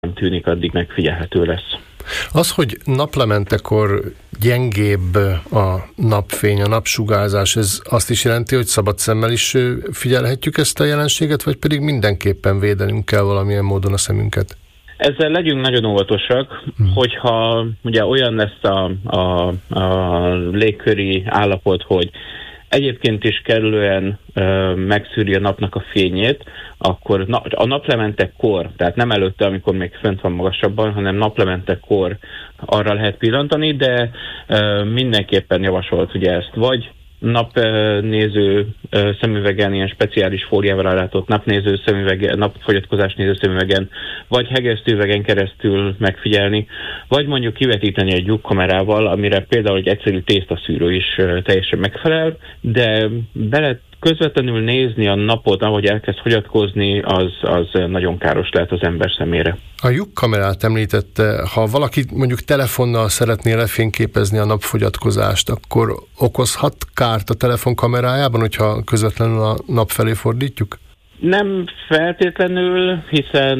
nem tűnik, addig megfigyelhető lesz. Az, hogy naplementekor gyengébb a napfény, a napsugárzás, ez azt is jelenti, hogy szabad szemmel is figyelhetjük ezt a jelenséget, vagy pedig mindenképpen védenünk kell valamilyen módon a szemünket? Ezzel legyünk nagyon óvatosak, hogyha ugye olyan lesz a légköri állapot, hogy egyébként is kellően megszűri a napnak a fényét, akkor a naplementekor, tehát nem előtte, amikor még fönt van magasabban, hanem naplementekor arra lehet pillantani, de mindenképpen javasolt ugye ezt, vagy napnéző szemüvegen, ilyen speciális fóliával ellátott napnéző szemüvegen, napfogyatkozás néző szemüvegen, vagy hegesztőüvegen keresztül megfigyelni, vagy mondjuk kivetíteni egy lyukkamerával, amire például egy egyszerű tésztaszűrő is teljesen megfelel, de közvetlenül nézni a napot, ahogy elkezd fogyatkozni, az nagyon káros lehet az ember szemére. A lyukkamerát említette, ha valaki mondjuk telefonnal szeretné lefényképezni a napfogyatkozást, akkor okozhat kárt a telefon kamerájában, hogyha közvetlenül a nap felé fordítjuk? Nem feltétlenül, hiszen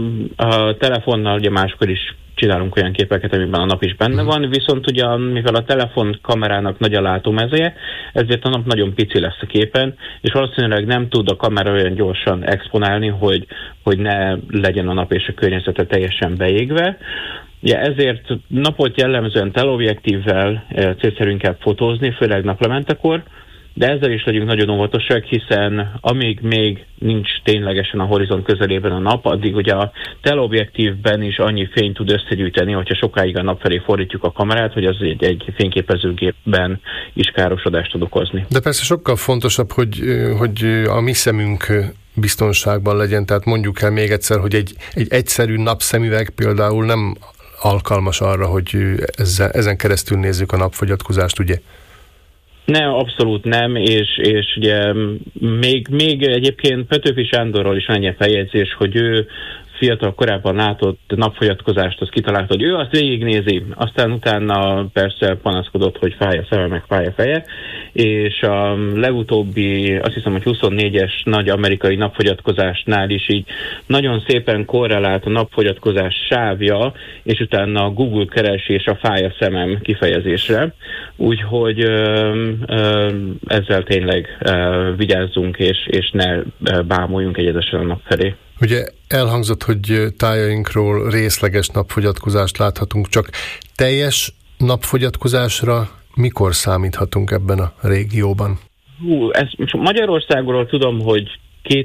a telefonnal ugye máskor is csinálunk olyan képeket, amiben a nap is benne van, viszont ugye mivel a telefon kamerának nagy a látómezeje, ezért a nap nagyon pici lesz a képen, és valószínűleg nem tud a kamera olyan gyorsan exponálni, hogy ne legyen a nap és a környezete teljesen beégve. Ugye ezért napot jellemzően teleobjektívvel célszerű inkább fotózni, főleg naplementekor, de ezzel is legyünk nagyon óvatosak, hiszen amíg még nincs ténylegesen a horizont közelében a nap, addig ugye a teleobjektívben is annyi fényt tud összegyűjteni, hogyha sokáig a nap felé fordítjuk a kamerát, hogy az egy fényképezőgépben is károsodást tud okozni. De persze sokkal fontosabb, hogy a mi szemünk biztonságban legyen, tehát mondjuk el még egyszer, hogy egy egyszerű napszemüveg például nem alkalmas arra, hogy ezen keresztül nézzük a napfogyatkozást, ugye? Nem, abszolút nem, és ugye még egyébként Petőfi Sándorról is annyi feljegyzés, hogy ő fiatal korábban látott napfogyatkozást, azt kitalálta, hogy ő azt végignézi, aztán utána persze panaszkodott, hogy fáj a szeme, meg fáj a feje, és a legutóbbi, azt hiszem, hogy 24-es nagy amerikai napfogyatkozásnál is így nagyon szépen korrelált a napfogyatkozás sávja, és utána a Google keresés a fáj a szemem kifejezésre, úgyhogy ezzel tényleg vigyázzunk, és ne bámuljunk egyedesen a nap felé. Ugye elhangzott, hogy tájainkról részleges napfogyatkozást láthatunk, csak teljes napfogyatkozásra mikor számíthatunk ebben a régióban? Magyarországról tudom, hogy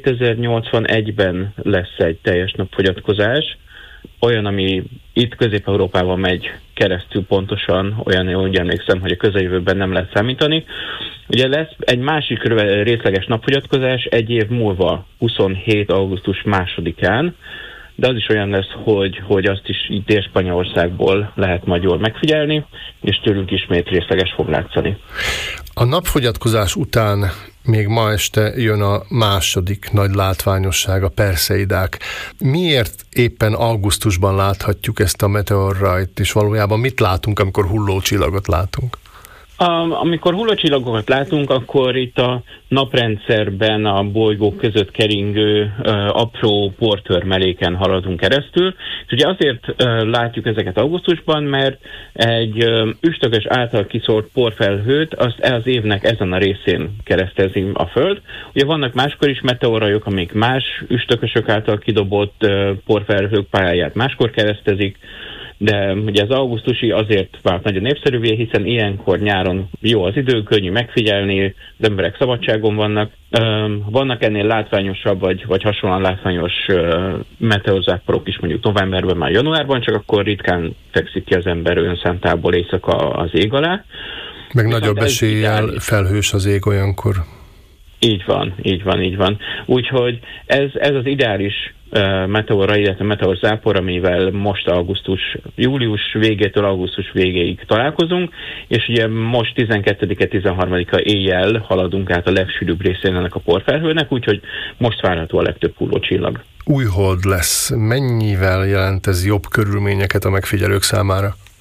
2081-ben lesz egy teljes napfogyatkozás, olyan, ami itt Közép-Európában megy keresztül pontosan, olyan, úgy emlékszem, hogy a közeljövőben nem lehet számítani. Ugye lesz egy másik részleges napfogyatkozás egy év múlva, 27. augusztus 2-án, de az is olyan lesz, hogy azt is itt Dél-Spanyolországból lehet majd jól megfigyelni, és tőlünk ismét részleges fog látszani. A napfogyatkozás után még ma este jön a második nagy látványosság, a Perseidák. Miért éppen augusztusban láthatjuk ezt a meteorrajt, és valójában mit látunk, amikor hullócsillagot látunk? Amikor hullócsillagokat látunk, akkor itt a naprendszerben a bolygók között keringő apró portörmeléken haladunk keresztül. És ugye azért látjuk ezeket augusztusban, mert egy üstökös által kiszórt porfelhőt az évnek ezen a részén keresztezi a Föld. Ugye vannak máskor is meteorrajok, amik más üstökösök által kidobott porfelhők pályáját máskor keresztezik, de ugye az augusztusi azért vált nagyon népszerűvé, hiszen ilyenkor nyáron jó az idő, könnyű megfigyelni, az emberek szabadságon vannak. Vannak ennél látványosabb, vagy hasonlóan látványos meteorzáporok is mondjuk novemberben, már januárban, csak akkor ritkán fekszik ki az ember önszántából éjszaka az ég alá. Meg nagyobb eséllyel felhős az ég olyankor. Így van. Úgyhogy ez az ideális meteorra, illetve meteorzápor, amivel most július végétől augusztus végéig találkozunk, és ugye most 12-e, 13-a éjjel haladunk át a legsűrűbb részén ennek a porfelhőnek, úgyhogy most várható a legtöbb hullócsillag. Újhold lesz. Mennyivel jelent ez jobb körülményeket a megfigyelők számára?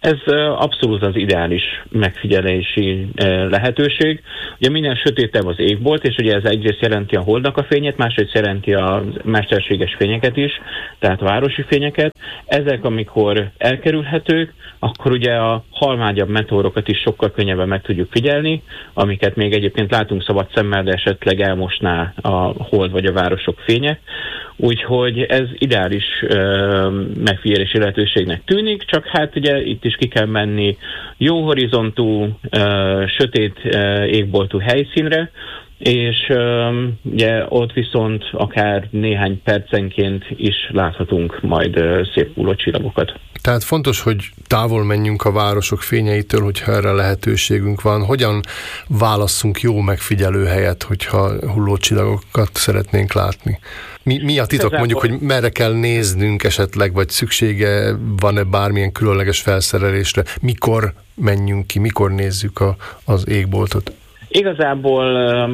Ez abszolút az ideális megfigyelési lehetőség. Ugye minden sötétebb az égbolt, és ugye ez egyrészt jelenti a holdnak a fényét, másrészt jelenti a mesterséges fényeket is, tehát a városi fényeket. Ezek, amikor elkerülhetők, akkor ugye a halmányabb meteorokat is sokkal könnyebben meg tudjuk figyelni, amiket még egyébként látunk szabad szemmel, de esetleg elmosná a hold vagy a városok fénye. Úgyhogy ez ideális megfigyelési lehetőségnek tűnik, csak hát ugye itt is ki kell menni jó horizontú, sötét égboltú helyszínre, és ugye ott viszont akár néhány percenként is láthatunk majd szép hulló csillagokat. Tehát fontos, hogy távol menjünk a városok fényeitől, hogyha erre lehetőségünk van. Hogyan válasszunk jó megfigyelő helyet, hogyha hulló csillagokat szeretnénk látni? Mi a titok, mondjuk, hogy merre kell néznünk esetleg, vagy szüksége van-e bármilyen különleges felszerelésre? Mikor menjünk ki, mikor nézzük az égboltot? Igazából,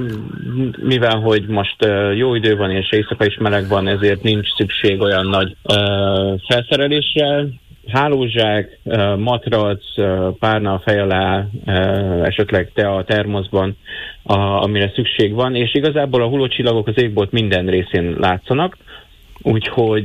mivel hogy most jó idő van és éjszaka is meleg van, ezért nincs szükség olyan nagy felszerelésre. Hálózsák, matrac, párna a fej alá, esetleg tea termoszban, amire szükség van, és igazából a hullócsillagok az égbolt minden részén látszanak, úgyhogy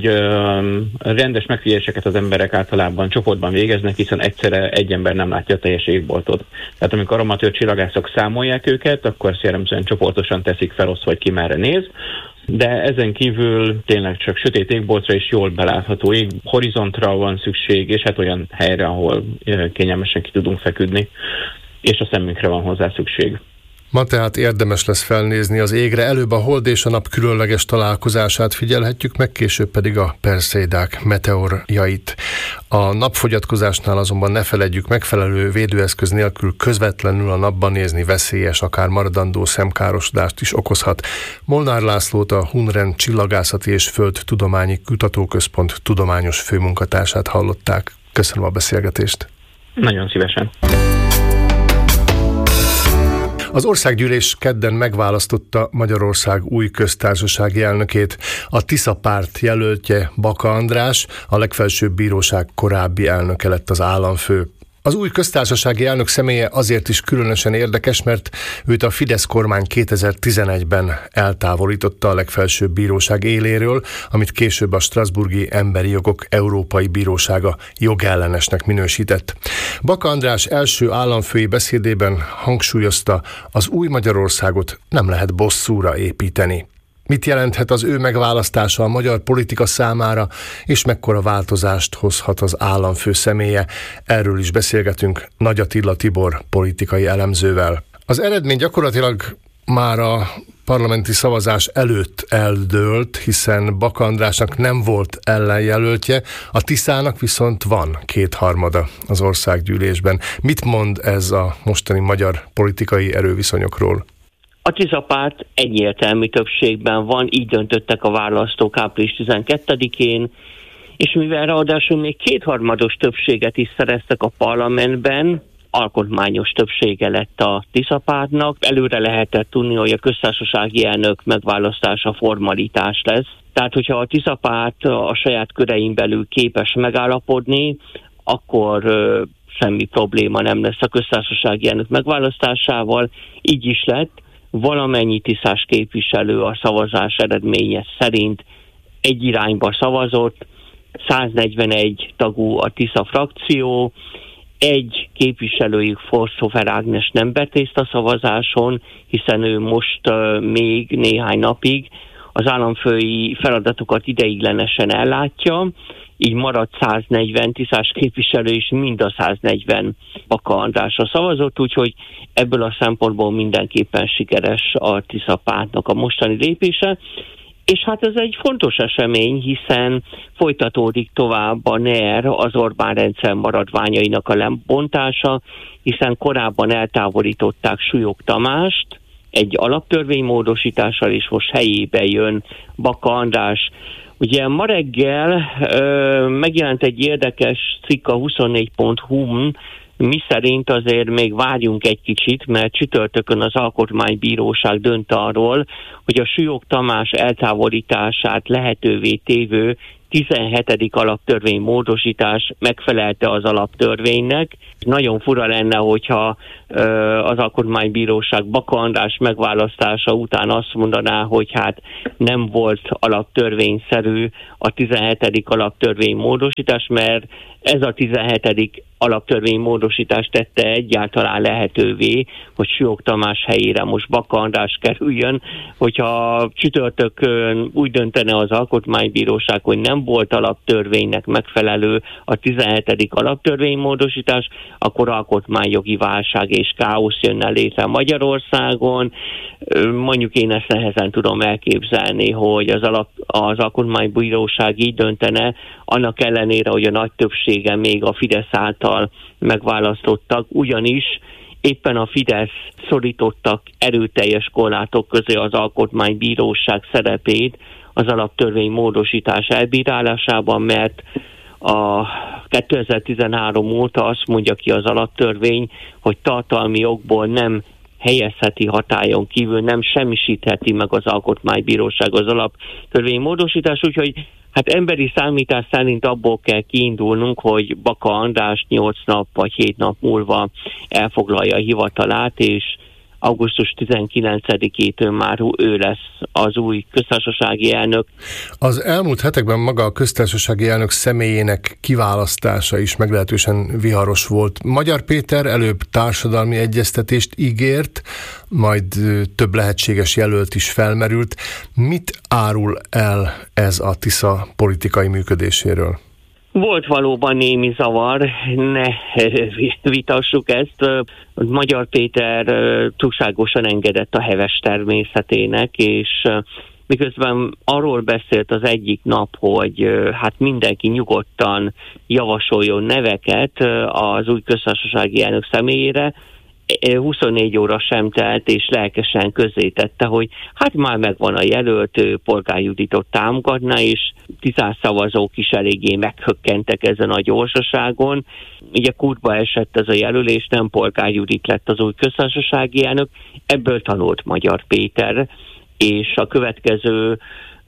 rendes megfigyeléseket az emberek általában csoportban végeznek, hiszen egyszerre egy ember nem látja a teljes égboltot. Tehát amikor amatőr csillagászok számolják őket, akkor jellemzően csoportosan teszik fel osztva, hogy ki merre néz, de ezen kívül tényleg csak sötét égboltra és jól belátható horizontra van szükség, és hát olyan helyre, ahol kényelmesen ki tudunk feküdni, és a szemünkre van hozzá szükség. Ma tehát érdemes lesz felnézni az égre, előbb a hold és a nap különleges találkozását figyelhetjük, meg később pedig a Perseidák meteorjait. A napfogyatkozásnál azonban ne feledjük, megfelelő védőeszköz nélkül közvetlenül a napban nézni veszélyes, akár maradandó szemkárosodást is okozhat. Molnár Lászlót, a Hunren Csillagászati és Földtudományi Kutatóközpont tudományos főmunkatársát hallották. Köszönöm a beszélgetést. Nagyon szívesen. Az országgyűlés kedden megválasztotta Magyarország új köztársasági elnökét. A Tisza párt jelöltje, Baka András, a legfelsőbb bíróság korábbi elnöke lett az államfő. Az új köztársasági elnök személye azért is különösen érdekes, mert őt a Fidesz kormány 2011-ben eltávolította a legfelsőbb bíróság éléről, amit később a Strasbourgi Emberi Jogok Európai Bírósága jogellenesnek minősített. Baka András első államfői beszédében hangsúlyozta, az új Magyarországot nem lehet bosszúra építeni. Mit jelenthet az ő megválasztása a magyar politika számára, és mekkora változást hozhat az államfő személye? Erről is beszélgetünk Nagy Attila Tibor politikai elemzővel. Az eredmény gyakorlatilag már a parlamenti szavazás előtt eldőlt, hiszen Baka Andrásnak nem volt ellenjelöltje, a Tiszának viszont van 2/3 az országgyűlésben. Mit mond ez a mostani magyar politikai erőviszonyokról? A Tisza párt egyértelmű többségben van, így döntöttek a választók április 12-én, és mivel ráadásul még 2/3 többséget is szereztek a parlamentben, alkotmányos többsége lett a Tisza pártnak. Előre lehetett tudni, hogy a köztársasági elnök megválasztása formalitás lesz. Tehát, hogyha a Tisza párt a saját körein belül képes megállapodni, akkor semmi probléma nem lesz a köztársasági elnök megválasztásával. Így is lett. Valamennyi tiszás képviselő a szavazás eredménye szerint egy irányba szavazott, 141 tagú a Tisza frakció, egy képviselőjük Forszofer Ágnes nem vett részt a szavazáson, hiszen ő most még néhány napig az államfői feladatokat ideiglenesen ellátja, így maradt 140 tiszás képviselő, és mind a 140 Baka Andrásra szavazott, úgyhogy ebből a szempontból mindenképpen sikeres a Tisza pártnak a mostani lépése. És hát ez egy fontos esemény, hiszen folytatódik tovább a NER, az Orbán rendszer maradványainak a lebontása, hiszen korábban eltávolították Súlyog Tamást egy alaptörvénymódosítással, és most helyébe jön Baka András. Ugye ma reggel megjelent egy érdekes cikk a 24.hu-n, miszerint azért még várjunk egy kicsit, mert csütörtökön az Alkotmánybíróság dönt arról, hogy a Súlyog Tamás eltávolítását lehetővé tévő 17. alaptörvény módosítás megfelelte az alaptörvénynek. Nagyon fura lenne, hogyha az Alkotmánybíróság Baka András megválasztása után azt mondaná, hogy hát nem volt alaptörvényszerű a 17. alaptörvény módosítás, mert ez a 17. alaptörvény módosítás tette egyáltalán lehetővé, hogy Sülyog Tamás helyére most Baka András kerüljön. Hogyha csütörtökön úgy döntene az Alkotmánybíróság, hogy nem volt alaptörvénynek megfelelő a 17. alaptörvény módosítás, akkor alkotmányjogi válság és káosz jönne létre Magyarországon. Mondjuk én ezt nehezen tudom elképzelni, hogy az Alkotmánybíróság így döntene, annak ellenére, hogy a nagy többsége még a Fidesz által megválasztottak, ugyanis éppen a Fidesz szorítottak erőteljes korlátok közé az Alkotmánybíróság szerepét az alaptörvény módosítás elbírálásában, mert a 2013 óta azt mondja ki az alaptörvény, hogy tartalmi okból nem helyezheti hatályon kívül, nem semmisítheti meg az Alkotmánybíróság az alaptörvény módosítás, úgyhogy hát emberi számítás szerint abból kell kiindulnunk, hogy Baka András 8 nap vagy 7 nap múlva elfoglalja a hivatalát, és augusztus 19-től már ő lesz az új köztársasági elnök. Az elmúlt hetekben maga a köztársasági elnök személyének kiválasztása is meglehetősen viharos volt. Magyar Péter előbb társadalmi egyeztetést ígért, majd több lehetséges jelölt is felmerült. Mit árul el ez a Tisza politikai működéséről? Volt valóban némi zavar, ne vitassuk ezt. Magyar Péter túlságosan engedett a heves természetének, és miközben arról beszélt az egyik nap, hogy hát mindenki nyugodtan javasoljon neveket az új köztársasági elnök személyére, 24 óra sem telt, és lelkesen közzétette, hogy hát már megvan a jelölt, Polgár Juditot támogatna, és Tiszás szavazók is eléggé meghökkentek ezen a gyorsaságon. Ugye kurtba esett ez a jelölés, nem Polgár Judit lett az új köztársasági elnök, ebből tanult Magyar Péter, és a következő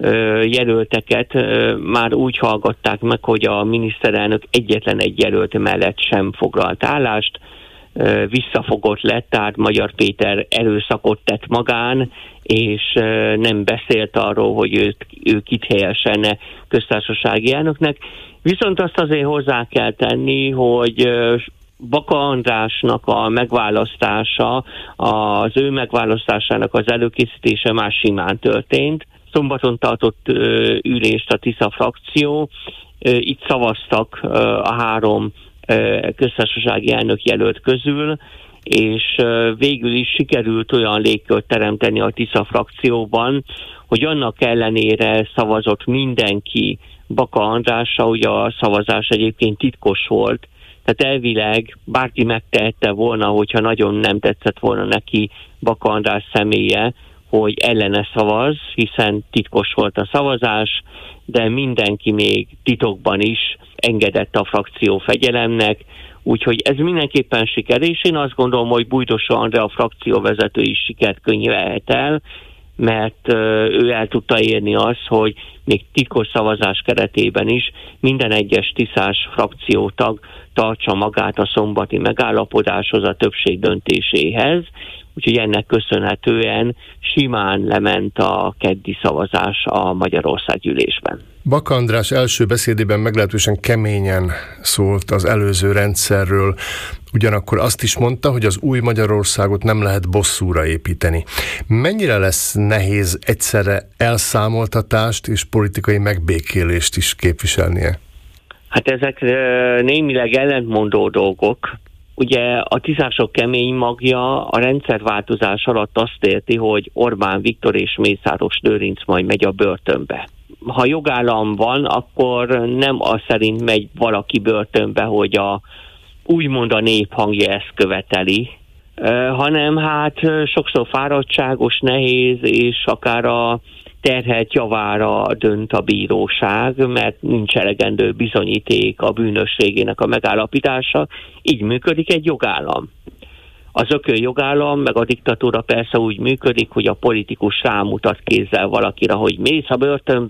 jelölteket már úgy hallgatták meg, hogy a miniszterelnök egyetlen egy jelölt mellett sem foglalt állást, visszafogott lett, tehát Magyar Péter erőszakot tett magán, és nem beszélt arról, hogy ő kit helyeselne köztársasági elnöknek. Viszont azt azért hozzá kell tenni, hogy Baka Andrásnak a megválasztása, az ő megválasztásának az előkészítése már simán történt. Szombaton tartott ülést a Tisza frakció, itt szavaztak a 3 köztársasági elnök jelölt közül, és végül is sikerült olyan légkört teremteni a Tisza frakcióban, hogy annak ellenére szavazott mindenki Baka Andrásra, hogy a szavazás egyébként titkos volt. Tehát elvileg bárki megtehette volna, hogyha nagyon nem tetszett volna neki Baka András személye, hogy ellene szavaz, hiszen titkos volt a szavazás, de mindenki még titokban is engedett a frakció fegyelemnek, úgyhogy ez mindenképpen siker, és én azt gondolom, hogy Bújdosó Andrea a frakcióvezető is sikert könyvelhet el, mert ő el tudta érni azt, hogy még titkos szavazás keretében is minden egyes tiszás frakciótag tartsa magát a szombati megállapodáshoz, a többség döntéséhez, úgyhogy ennek köszönhetően simán lement a keddi szavazás a Magyarországgyűlésben. Baka András első beszédében meglehetősen keményen szólt az előző rendszerről, ugyanakkor azt is mondta, hogy az új Magyarországot nem lehet bosszúra építeni. Mennyire lesz nehéz egyszerre elszámoltatást és politikai megbékélést is képviselnie? Hát ezek némileg ellentmondó dolgok. Ugye a tiszások kemény magja a rendszerváltozás alatt azt érti, hogy Orbán Viktor és Mészáros Lőrinc majd megy a börtönbe. Ha jogállam van, akkor nem az szerint megy valaki börtönbe, hogy úgymond a nép hangja ezt követeli, hanem hát sokszor fáradtságos, nehéz, és akár a terhelt javára dönt a bíróság, mert nincs elegendő bizonyíték a bűnösségének a megállapítása. Így működik egy jogállam. Az ököljogállam, meg a diktatúra persze úgy működik, hogy a politikus rámutat kézzel valakire, hogy mész a börtönbe,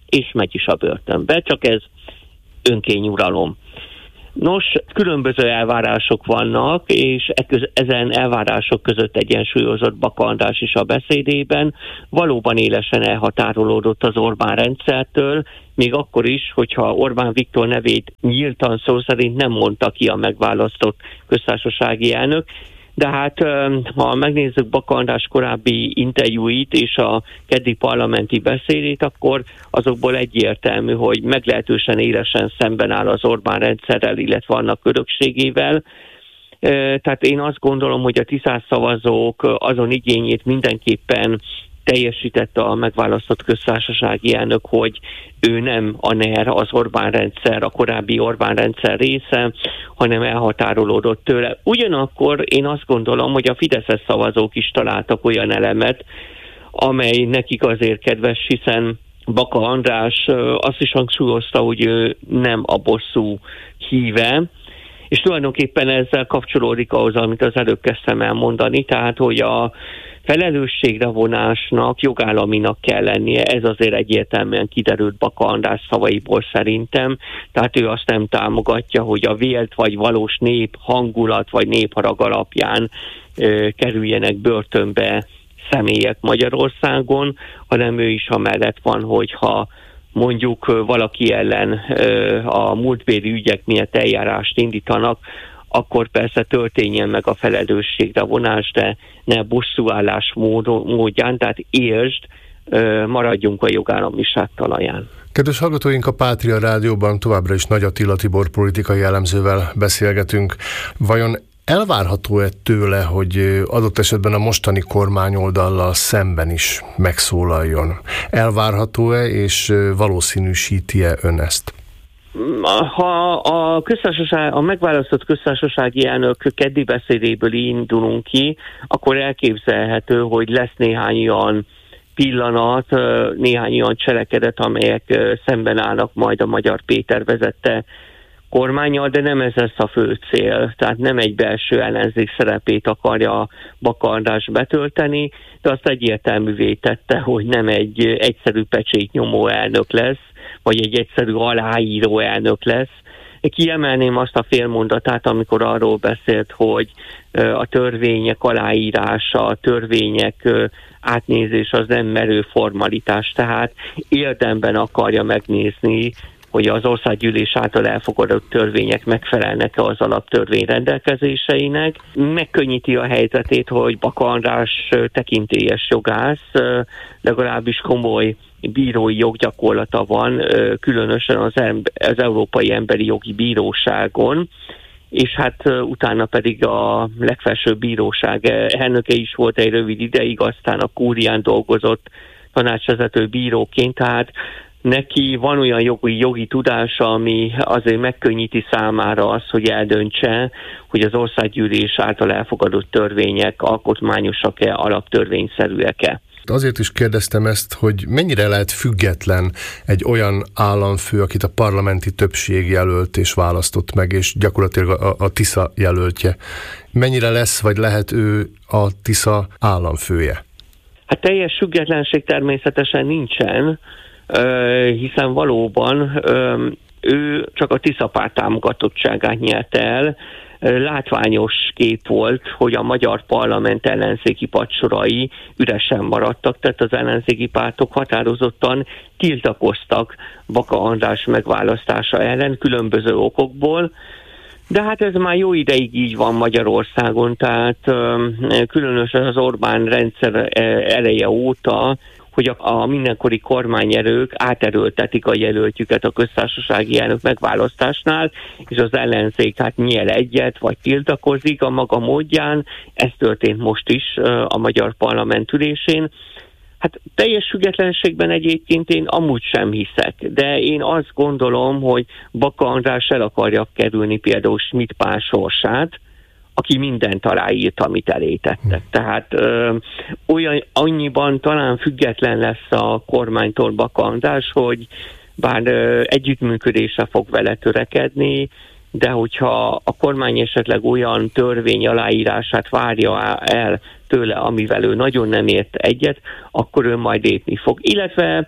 és megy is a börtönbe, csak ez önkényuralom. Nos, különböző elvárások vannak, és ezen elvárások között egyensúlyozott Baka András is a beszédében. Valóban élesen elhatárolódott az Orbán rendszertől, még akkor is, hogyha Orbán Viktor nevét nyíltan szó szerint nem mondta ki a megválasztott köztársasági elnök. De hát, ha megnézzük Baka András korábbi interjúit és a keddi parlamenti beszédét, akkor azokból egyértelmű, hogy meglehetősen élesen szemben áll az Orbán rendszerrel, illetve annak örökségével. Tehát én azt gondolom, hogy a Tiszás szavazók azon igényét mindenképpen teljesítette a megválasztott köztársasági elnök, hogy ő nem a NER, az Orbán rendszer, a korábbi Orbán rendszer része, hanem elhatárolódott tőle. Ugyanakkor én azt gondolom, hogy a fideszes szavazók is találtak olyan elemet, amely nekik azért kedves, hiszen Baka András azt is hangsúlyozta, hogy ő nem a bosszú híve, és tulajdonképpen ezzel kapcsolódik ahhoz, amit az előbb kezdtem elmondani, tehát hogy a felelősségre vonásnak jogállaminak kell lennie, ez azért egyértelműen kiderült Baka András szavaiból szerintem, tehát ő azt nem támogatja, hogy a vélt vagy valós nép hangulat vagy népharag alapján kerüljenek börtönbe személyek Magyarországon, hanem ő is amellett van, hogyha mondjuk valaki ellen a múltbéli ügyek miatt eljárást indítanak, akkor persze történjen meg a felelősségre vonás, de ne bosszúállás módján, tehát értsd, maradjunk a jogállamiság talaján. Kedves hallgatóink, a Pátria Rádióban továbbra is Nagy Attila Tibor politikai elemzővel beszélgetünk. Vajon elvárható-e tőle, hogy adott esetben a mostani kormányoldallal szemben is megszólaljon? Elvárható-e, és valószínűsíti-e ön ezt? Ha a megválasztott köztársasági elnök keddi beszédéből indulunk ki, akkor elképzelhető, hogy lesz néhány olyan pillanat, néhány olyan cselekedet, amelyek szemben állnak majd a Magyar Péter vezette kormánnyal, de nem ez lesz a fő cél. Tehát nem egy belső ellenzék szerepét akarja Baka András betölteni, de azt egyértelművé tette, hogy nem egy egyszerű pecsétnyomó elnök lesz, vagy egy egyszerű aláíró elnök lesz. Kiemelném azt a félmondatát, amikor arról beszélt, hogy a törvények aláírása, a törvények átnézés az nem merő formalitás, tehát érdemben akarja megnézni, hogy az Országgyűlés által elfogadott törvények megfelelnek-e az alaptörvény rendelkezéseinek. Megkönnyíti a helyzetét, hogy Baka András tekintélyes jogász, legalábbis komoly bírói joggyakorlata van, különösen az Európai Emberi Jogi Bíróságon, és hát utána pedig a legfelsőbb bíróság elnöke is volt egy rövid ideig, aztán a kúrián dolgozott tanácsvezető bíróként, tehát neki van olyan jogi tudása, ami azért megkönnyíti számára azt, hogy eldöntse, hogy az Országgyűlés által elfogadott törvények alkotmányosak-e, alaptörvényszerűek-e. Azért is kérdeztem ezt, hogy mennyire lehet független egy olyan államfő, akit a parlamenti többség jelölt és választott meg, és gyakorlatilag a Tisza jelöltje. Mennyire lesz, vagy lehet ő a Tisza államfője? Hát teljes függetlenség természetesen nincsen, hiszen valóban ő csak a Tisza párt támogatottságát nyerte el. Látványos kép volt, hogy a magyar parlament ellenzéki padsorai üresen maradtak, tehát az ellenzéki pártok határozottan tiltakoztak Baka András megválasztása ellen különböző okokból, de hát ez már jó ideig így van Magyarországon, tehát különösen az Orbán rendszer eleje óta, hogy a mindenkori kormányerők áterőltetik a jelöltjüket a köztársasági elnök megválasztásnál, és az ellenzék hát nyel egyet, vagy tiltakozik a maga módján. Ez történt most is a magyar parlament ülésén. Hát teljes függetlenségben egyébként én amúgy sem hiszek, de én azt gondolom, hogy Baka András el akarja kerülni például Schmidt Pál sorsát, aki mindent aláírt, amit elétettek. Tehát annyiban talán független lesz a kormánytól Baka András, hogy bár együttműködésre fog vele törekedni, de hogyha a kormány esetleg olyan törvény aláírását várja el tőle, amivel ő nagyon nem ért egyet, akkor ő majd lépni fog. Illetve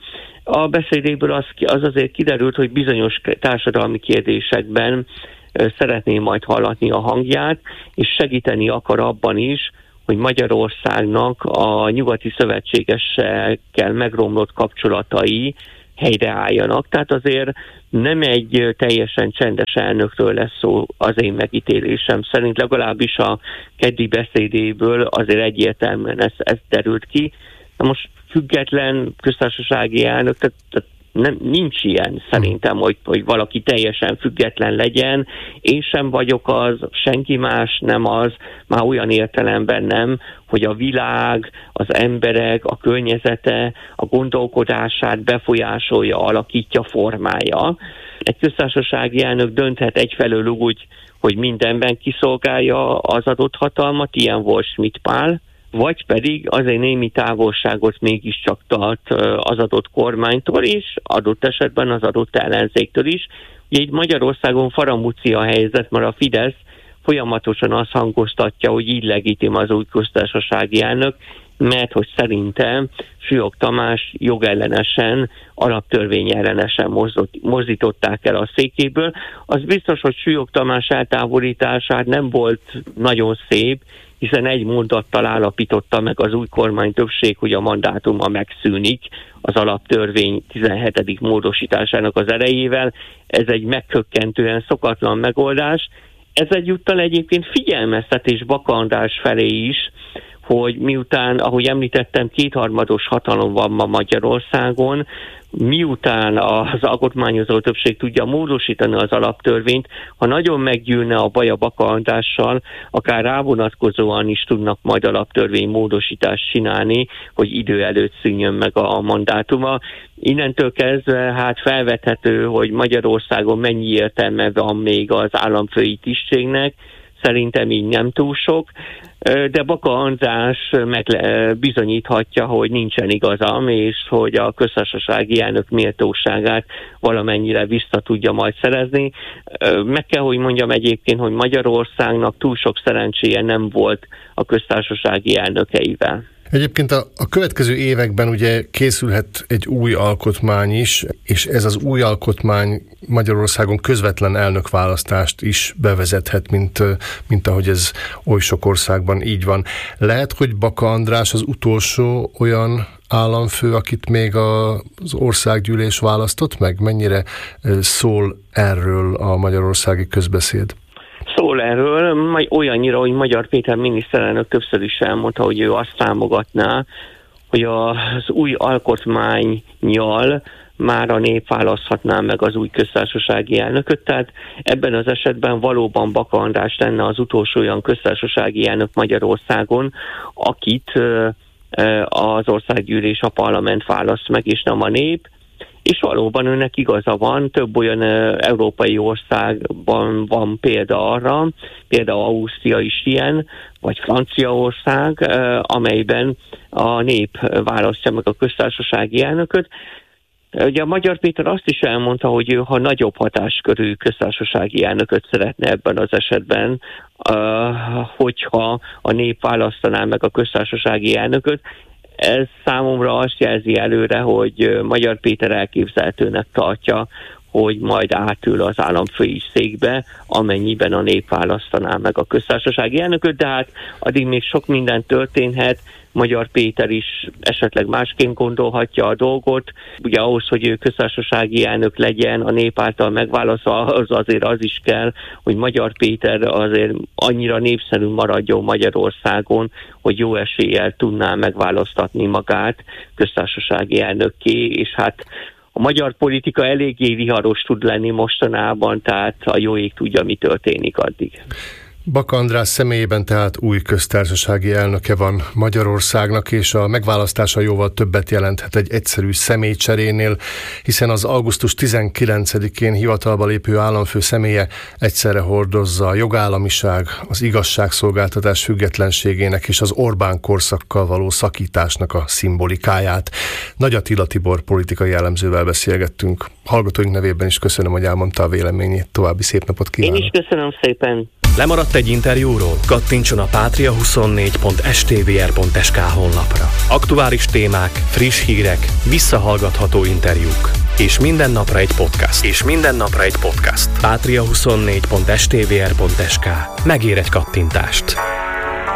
A beszédéből az azért kiderült, hogy bizonyos társadalmi kérdésekben szeretné majd hallatni a hangját, és segíteni akar abban is, hogy Magyarországnak a nyugati szövetségesekkel megromlott kapcsolatai helyreálljanak. Tehát azért nem egy teljesen csendes elnökről lesz szó az én megítélésem szerint, legalábbis a keddi beszédéből azért egyértelműen ez derült ki. Na most független köztársasági elnök, tehát nincs ilyen szerintem, hogy valaki teljesen független legyen. Én sem vagyok az, senki más nem az, már olyan értelemben nem, hogy a világ, az emberek, a környezete, a gondolkodását befolyásolja, alakítja, formálja. Egy köztársasági elnök dönthet egyfelől úgy, hogy mindenben kiszolgálja az adott hatalmat, ilyen volt Schmidt Pál, vagy pedig azért némi távolságot mégiscsak tart az adott kormánytól is, adott esetben az adott ellenzéktől is. Ugye itt Magyarországon faramúci a helyzet, mert a Fidesz folyamatosan azt hangoztatja, hogy illegitim az új köztársasági elnök, mert hogy szerintem Sülyog Tamás jogellenesen, alaptörvényellenesen mozdították el a székéből. Az biztos, hogy Sülyog Tamás eltávolítását nem volt nagyon szép, hiszen egy mondattal állapította meg az új kormány többség, hogy a mandátuma megszűnik az alaptörvény 17. módosításának az erejével. Ez egy meghökkentően szokatlan megoldás. Ez egyúttal egyébként figyelmeztetés Baka András felé is, hogy miután, ahogy említettem, kétharmados hatalom van ma Magyarországon, miután az alkotmányozó többség tudja módosítani az alaptörvényt, ha nagyon meggyűlne a baj a Baka Andrással, akár rávonatkozóan is tudnak majd alaptörvény módosítást csinálni, hogy idő előtt szűnjön meg a mandátuma. Innentől kezdve hát felvethető, hogy Magyarországon mennyi értelme van még az államfői tisztségnek, szerintem így nem túl sok, de Baka András bizonyíthatja, hogy nincsen igazam, és hogy a köztársasági elnök méltóságát valamennyire vissza tudja majd szerezni. Meg kell, hogy mondjam egyébként, hogy Magyarországnak túl sok szerencséje nem volt a köztársasági elnökeivel. Egyébként a következő években ugye készülhet egy új alkotmány is, és ez az új alkotmány Magyarországon közvetlen elnökválasztást is bevezethet, mint ahogy ez oly sok országban így van. Lehet, hogy Baka András az utolsó olyan államfő, akit még az országgyűlés választott meg? Mennyire szól erről a magyarországi közbeszéd? Szól erről, majd olyannyira, hogy Magyar Péter miniszterelnök többször is elmondta, hogy ő azt támogatná, hogy az új alkotmánnyal már a nép választhatná meg az új köztársasági elnököt, tehát ebben az esetben valóban Baka András lenne az utolsó olyan köztársasági elnök Magyarországon, akit az országgyűlés, a parlament választ meg, és nem a nép. És valóban önnek igaza van, több olyan európai országban van példa arra, például Ausztria is ilyen, vagy Franciaország, amelyben a nép választja meg a köztársasági elnököt. Ugye a Magyar Péter azt is elmondta, hogy ő, ha nagyobb hatáskörű köztársasági elnököt szeretne ebben az esetben, hogyha a nép választaná meg a köztársasági elnököt. Ez számomra azt jelzi előre, hogy Magyar Péter elképzelhetőnek tartja, hogy majd átül az államfői székbe, amennyiben a nép választaná meg a köztársasági elnököt, de hát addig még sok minden történhet. Magyar Péter is esetleg másként gondolhatja a dolgot. Ugye ahhoz, hogy ő köztársasági elnök legyen, a nép által megválaszolva, azért az is kell, hogy Magyar Péter azért annyira népszerű maradjon Magyarországon, hogy jó eséllyel tudná megválasztatni magát köztársasági elnökké, és hát a magyar politika eléggé viharos tud lenni mostanában, tehát a jó ég tudja, mi történik addig. Baka András személyében tehát új köztársasági elnöke van Magyarországnak, és a megválasztása jóval többet jelenthet egy egyszerű személycserénél, hiszen az augusztus 19-én hivatalba lépő államfő személye egyszerre hordozza a jogállamiság, az igazságszolgáltatás függetlenségének és az Orbán korszakkal való szakításnak a szimbolikáját. Nagy Attila Tibor politikai elemzővel beszélgettünk. Hallgatóink nevében is köszönöm, hogy elmondta a véleményét. További szép napot kívánok! Én is köszönöm szépen! Lemaradt egy interjúról? Kattintson a patria24.stvr.sk honlapra. Aktuális témák, friss hírek, visszahallgatható interjúk. És minden napra egy podcast. Patria24.stvr.sk. Megér egy kattintást.